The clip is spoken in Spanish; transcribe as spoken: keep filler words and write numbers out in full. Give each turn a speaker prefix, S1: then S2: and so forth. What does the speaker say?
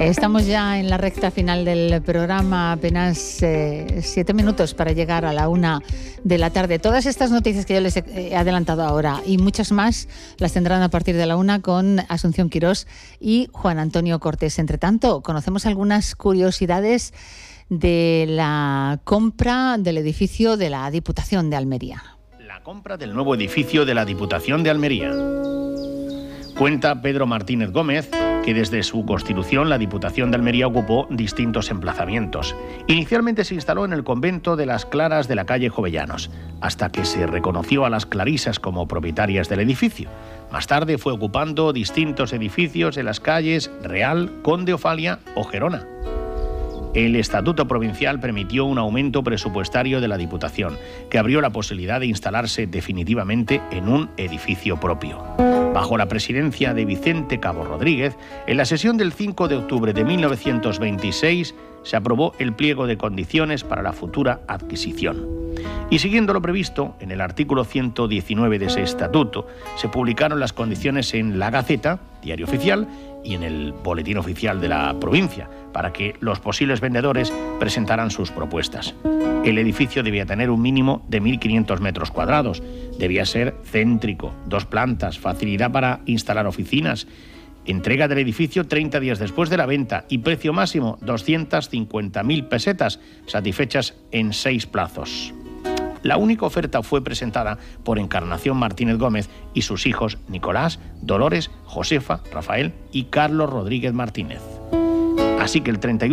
S1: Estamos ya en la recta final del programa, apenas eh, siete minutos para llegar a la una de la tarde. Todas estas noticias que yo les he adelantado ahora y muchas más las tendrán a partir de la una con Asunción Quirós y Juan Antonio Cortés. Entre tanto, conocemos algunas curiosidades de la compra del edificio de la Diputación de Almería.
S2: La compra del nuevo edificio de la Diputación de Almería. Cuenta Pedro Martínez Gómez que desde su constitución la Diputación de Almería ocupó distintos emplazamientos. Inicialmente se instaló en el convento de las Claras de la calle Jovellanos, hasta que se reconoció a las clarisas como propietarias del edificio. Más tarde fue ocupando distintos edificios en las calles Real, Conde Ofalia o Gerona. El Estatuto Provincial permitió un aumento presupuestario de la Diputación, que abrió la posibilidad de instalarse definitivamente en un edificio propio. Bajo la presidencia de Vicente Cabo Rodríguez, en la sesión del cinco de octubre de mil novecientos veintiséis se aprobó el pliego de condiciones para la futura adquisición. Y siguiendo lo previsto, en el artículo ciento diecinueve de ese estatuto, se publicaron las condiciones en La Gaceta, diario oficial, y en el Boletín Oficial de la provincia, para que los posibles vendedores presentaran sus propuestas. El edificio debía tener un mínimo de mil quinientos metros cuadrados, debía ser céntrico, dos plantas, facilidad para instalar oficinas, entrega del edificio treinta días después de la venta y precio máximo doscientas cincuenta mil pesetas, satisfechas en seis plazos. La única oferta fue presentada por Encarnación Martínez Gómez y sus hijos Nicolás, Dolores, Josefa, Rafael y Carlos Rodríguez Martínez. Así que el treinta y uno